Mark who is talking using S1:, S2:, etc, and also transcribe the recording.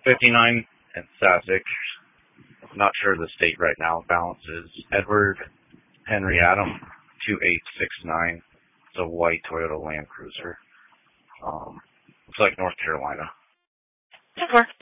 S1: 59 and Sasek. Not sure the state right now. Balance is Edward Henry Adam 2869. It's a white Toyota Land Cruiser. Looks like North Carolina.
S2: Okay.